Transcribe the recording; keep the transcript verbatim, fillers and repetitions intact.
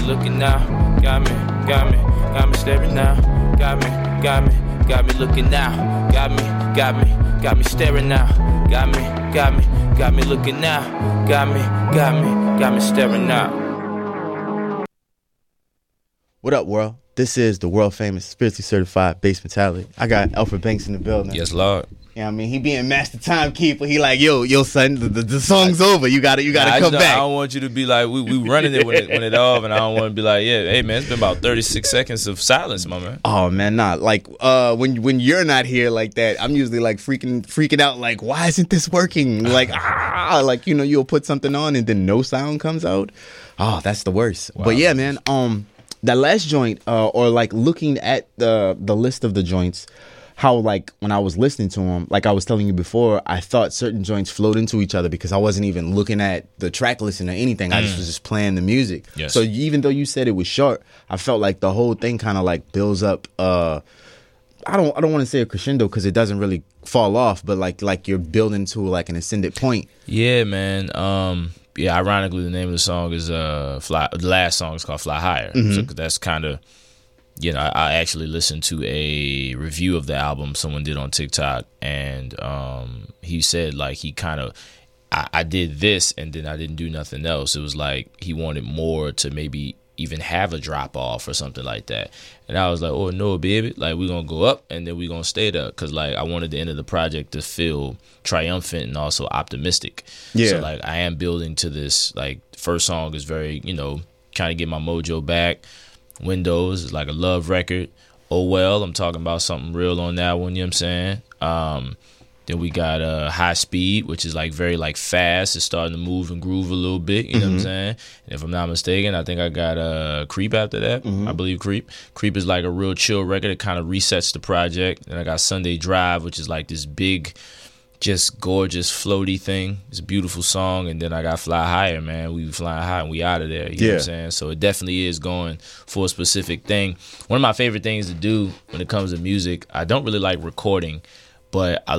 Looking now, got me, got me, got me staring now. Got me, got me, got me looking now. Got me, got me, got me staring now. Got me, got me, got me looking now. Got me, got me, got me staring now. What up, world? This is the world famous spiritually certified bass mentality. I got Alfred Banks in the building. Yes, Lord. Yeah, I mean, he being master timekeeper. He like, yo, yo, son, the, the, the song's over. You gotta, you gotta nah, come I back. I don't want you to be like, we we running it when it when it off, and I don't want to be like, yeah, hey man, it's been about thirty-six seconds of silence, my man. Oh man, nah. Like, uh, when when you're not here like that, I'm usually like freaking freaking out. Like, why isn't this working? Like, ah, like you know, you'll put something on and then no sound comes out. Oh, that's the worst. Wow. But yeah, man. Um, that last joint, uh, or like looking at the the list of the joints. How, like, when I was listening to him, like I was telling you before, I thought certain joints flowed into each other because I wasn't even looking at the track listing or anything. I just was just playing the music. Yes. So even though you said it was short, I felt like the whole thing kind of like builds up. Uh, I don't, I don't want to say a crescendo because it doesn't really fall off, but like, like you're building to like an ascended point. Yeah, man. Um, yeah. Ironically, the name of the song is uh, "Fly." The last song is called "Fly Higher." Mm-hmm. So that's kind of. You know, I, I actually listened to a review of the album someone did on TikTok, and um, he said, like, he kind of, I, I did this, and then I didn't do nothing else. It was like he wanted more to maybe even have a drop-off or something like that. And I was like, oh, no, baby. Like, we're going to go up, and then we're going to stay there, because, like, I wanted the end of the project to feel triumphant and also optimistic. Yeah. So, like, I am building to this. Like, first song is very, you know, kind of get my mojo back. Windows is like a love record. Oh well, I'm talking about something real on that one, you know what I'm saying? Um, then we got uh, High Speed, which is like very like fast. It's starting to move and groove a little bit, you know mm-hmm. what I'm saying? And if I'm not mistaken, I think I got uh, Creep after that. Mm-hmm. I believe Creep. Creep is like a real chill record. It kind of resets the project. Then I got Sunday Drive, which is like this big, just gorgeous floaty thing. It's a beautiful song. And then I got Fly Higher, man. We flying high and we out of there. You yeah. know what I'm saying? So it definitely is going for a specific thing. One of my favorite things to do when it comes to music, I don't really like recording, but I